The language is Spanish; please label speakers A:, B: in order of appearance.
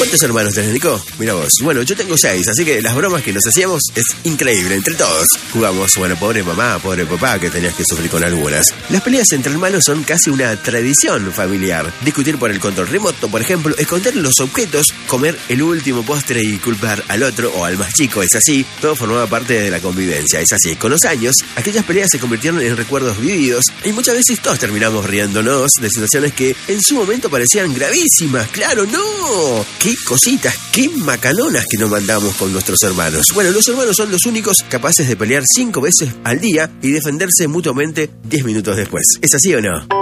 A: ¿Cuántos hermanos tenés, Nico? Mira vos. Bueno, yo tengo 6, así que las bromas que nos hacíamos es increíble. Entre todos jugamos, bueno, pobre mamá, pobre papá, que tenías que sufrir con algunas. Las peleas entre hermanos son casi una tradición familiar. Discutir por el control remoto, por ejemplo, esconder los objetos, comer el último postre y culpar al otro o al más chico. Es así, todo formaba parte de la convivencia. Es así, con los años, aquellas peleas se convirtieron en recuerdos vividos y muchas veces todos terminamos riéndonos de situaciones que en su momento parecían gravísimas. ¡Claro, no! ¡Qué cositas, qué macanonas que nos mandamos con nuestros hermanos! Bueno, los hermanos son los únicos capaces de pelear 5 veces al día y defenderse mutuamente 10 minutos después. ¿Es así o no?